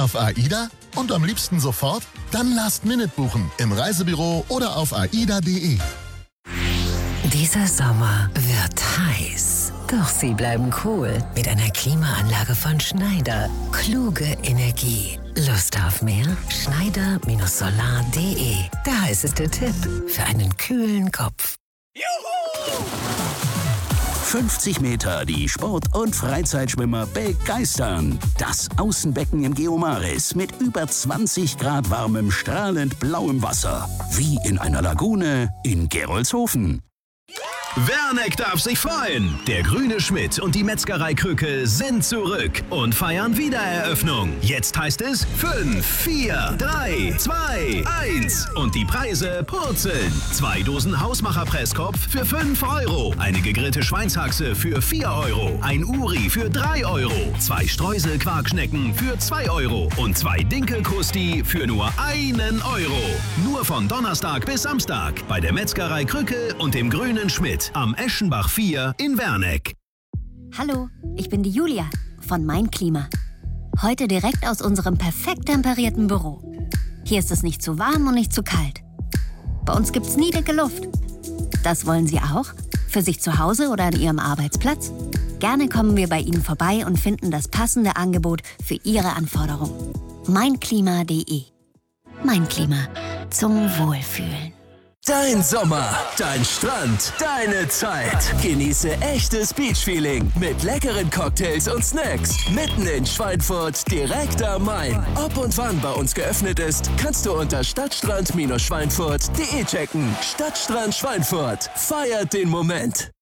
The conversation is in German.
auf AIDA und am liebsten sofort? Dann Last-Minute buchen im Reisebüro oder auf aida.de. Dieser Sommer wird heiß. Doch sie bleiben cool mit einer Klimaanlage von Schneider. Kluge Energie. Lust auf mehr? Schneider-solar.de. Der heißeste Tipp für einen kühlen Kopf. Juhu! 50 Meter, die Sport- und Freizeitschwimmer begeistern. Das Außenbecken im Geomaris mit über 20 Grad warmem, strahlend blauem Wasser. Wie in einer Lagune in Gerolzhofen. Werneck darf sich freuen. Der Grüne Schmidt und die Metzgerei Krücke sind zurück und feiern Wiedereröffnung. Jetzt heißt es 5, 4, 3, 2, 1 und die Preise purzeln. 2 Dosen Hausmacher-Presskopf für 5 Euro, eine gegrillte Schweinshaxe für 4 Euro, ein Uri für 3 Euro, 2 Streusel-Quarkschnecken für 2 Euro und 2 Dinkelkrusti für nur 1 Euro. Nur von Donnerstag bis Samstag bei der Metzgerei Krücke und dem Grünen Schmidt am Eschenbach 4 in Werneck. Hallo, ich bin die Julia von Mein Klima. Heute direkt aus unserem perfekt temperierten Büro. Hier ist es nicht zu warm und nicht zu kalt. Bei uns gibt's nie dicke Luft. Das wollen Sie auch? Für sich zu Hause oder an Ihrem Arbeitsplatz? Gerne kommen wir bei Ihnen vorbei und finden das passende Angebot für Ihre Anforderungen. Meinklima.de. Mein Klima. Zum Wohlfühlen. Dein Sommer, dein Strand, deine Zeit. Genieße echtes Beach-Feeling mit leckeren Cocktails und Snacks. Mitten in Schweinfurt, direkt am Main. Ob und wann bei uns geöffnet ist, kannst du unter stadtstrand-schweinfurt.de checken. Stadtstrand Schweinfurt. Feiert den Moment.